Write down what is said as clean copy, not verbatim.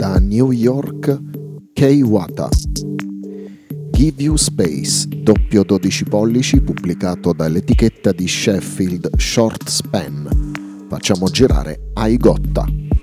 Da New York, Kei Wata. Give You Space, doppio 12 pollici, pubblicato dall'etichetta di Sheffield Short Span. Facciamo girare Ai Gotta.